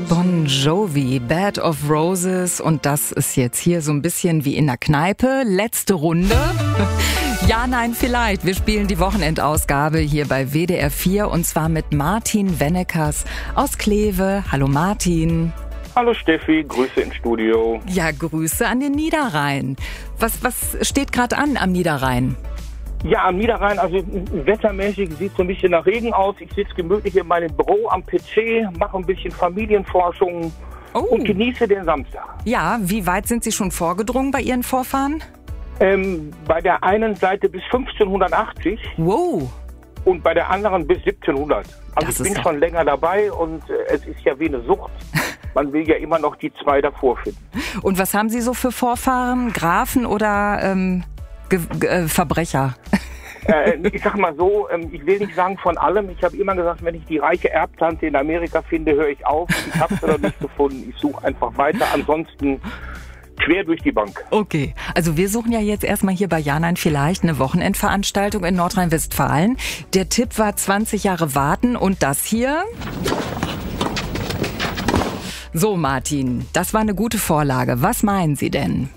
Bon Jovi, Bed of Roses, und das ist jetzt hier so ein bisschen wie in der Kneipe. Letzte Runde. Ja, nein, vielleicht. Wir spielen die Wochenendausgabe hier bei WDR 4 und zwar mit Martin Wennekers aus Kleve. Hallo Martin. Hallo Steffi, Grüße ins Studio. Ja, Grüße an den Niederrhein. Was steht gerade an am Niederrhein? Ja, am Niederrhein, also wettermäßig sieht so ein bisschen nach Regen aus. Ich sitze gemütlich in meinem Büro am PC, mache ein bisschen Familienforschung und genieße den Samstag. Ja, wie weit sind Sie schon vorgedrungen bei Ihren Vorfahren? Bei der einen Seite bis 1580. Wow. Und bei der anderen bis 1700. Also ich bin schon länger dabei und es ist ja wie eine Sucht. Man will ja immer noch die zwei davor finden. Und was haben Sie so für Vorfahren? Grafen oder Verbrecher? Ich sag mal so, ich will nicht sagen von allem. Ich habe immer gesagt, wenn ich die reiche Erbtante in Amerika finde, höre ich auf. Ich habe sie noch nicht gefunden. Ich suche einfach weiter. Ansonsten quer durch die Bank. Okay, also wir suchen ja jetzt erstmal hier bei Ja, nein, vielleicht eine Wochenendveranstaltung in Nordrhein-Westfalen. Der Tipp war 20 Jahre warten und das hier... So, Martin, das war eine gute Vorlage. Was meinen Sie denn?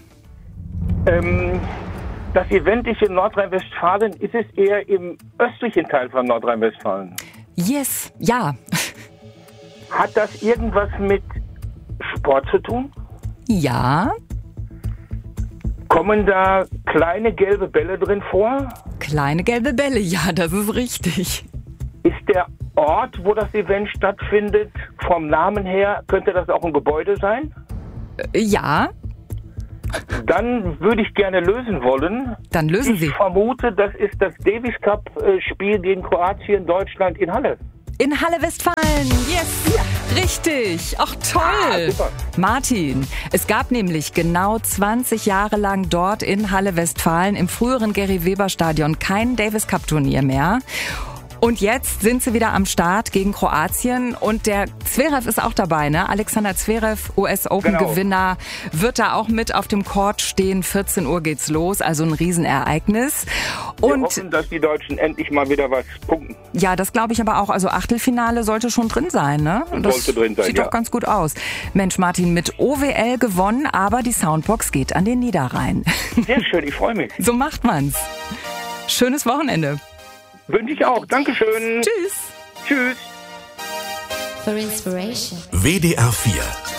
Das Event ist in Nordrhein-Westfalen. Ist es eher im östlichen Teil von Nordrhein-Westfalen? Yes, ja. Hat das irgendwas mit Sport zu tun? Ja. Kommen da kleine gelbe Bälle drin vor? Kleine gelbe Bälle, ja, das ist richtig. Ist der Ort, wo das Event stattfindet, vom Namen her, könnte das auch ein Gebäude sein? Ja. Dann würde ich gerne lösen wollen. Dann lösen Sie. Ich vermute, das ist das Davis Cup Spiel gegen Kroatien, Deutschland in Halle. In Halle Westfalen, yes, ja. Richtig, ach toll. Super. Martin, es gab nämlich genau 20 Jahre lang dort in Halle Westfalen im früheren Gary-Weber-Stadion kein Davis Cup Turnier mehr. Und jetzt sind sie wieder am Start gegen Kroatien und der Zverev ist auch dabei, ne? Alexander Zverev, US-Open-Gewinner, wird da auch mit auf dem Court stehen. 14 Uhr geht's los, also ein Riesenereignis. Wir hoffen, dass die Deutschen endlich mal wieder was punkten. Ja, das glaube ich aber auch. Also Achtelfinale sollte schon drin sein, ne? Das sollte drin sein, sieht doch ganz gut aus. Mensch, Martin, mit OWL gewonnen, aber die Soundbox geht an den Niederrhein. Sehr schön, ich freue mich. So macht man's. Schönes Wochenende. Wünsche ich auch. Dankeschön. Tschüss. Tschüss. For inspiration. WDR 4